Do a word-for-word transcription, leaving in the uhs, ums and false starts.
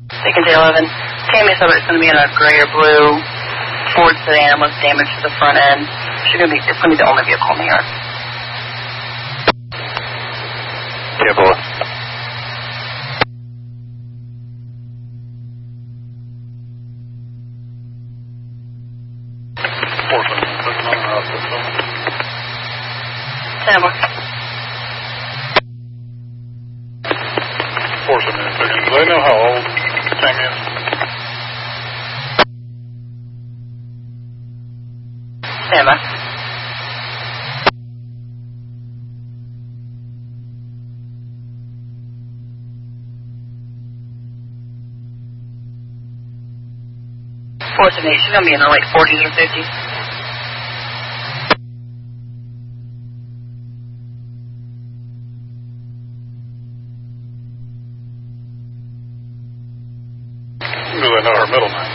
Second to eleven. Tammy said it's going to be in a gray or blue Ford sedan with damage to the front end. She's going to be, it's going to be the only vehicle in the yard. Yeah, boy. Tammy. Four seven seconds. Do they know how old Tammy is? Tammy. Four seven eight. She's going to be in the late forties or fifties. Do they know her middle name?